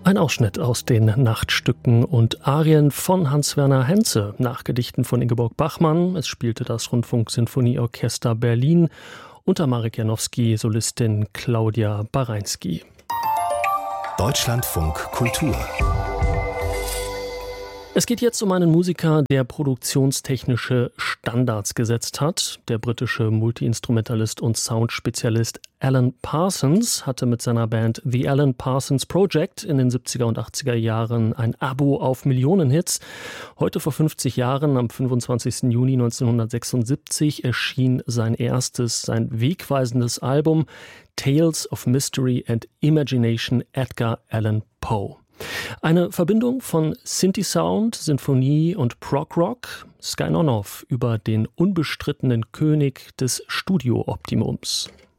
Ein Ausschnitt aus den Nachtstücken und Arien von Hans-Werner Henze nach Gedichten von Ingeborg Bachmann. Es spielte das Rundfunksinfonieorchester Berlin unter Marek Janowski, Solistin Claudia Barański. Deutschlandfunk Kultur. Es geht jetzt um einen Musiker, der produktionstechnische Standards gesetzt hat. Der britische Multiinstrumentalist und Soundspezialist Alan Parsons hatte mit seiner Band The Alan Parsons Project in den 70er und 80er Jahren ein Abo auf Millionenhits. Heute vor 50 Jahren, am 25. Juni 1976, erschien sein wegweisendes Album Tales of Mystery and Imagination, Edgar Allan Poe. Eine Verbindung von Synthi-Sound, Sinfonie und Prog-Rock, Sky Nonov über den unbestrittenen König des Studio-Optimums.